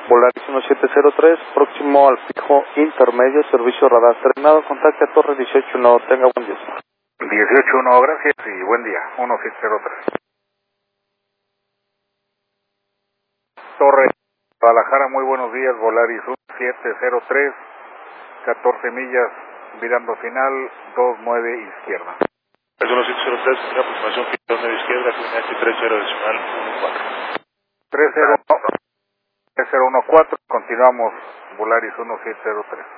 Volaris 1703, próximo al fijo intermedio, servicio radar terminado, contacte a Torre 181, tenga buen día. 181, gracias y buen día, 1703. Torre Guadalajara, muy buenos días, Volaris 1703, 14 millas, virando final, 29 izquierda. 1703, aproximación final 9 izquierda, H 30 decimal 14. 3014, continuamos, Volaris 1703.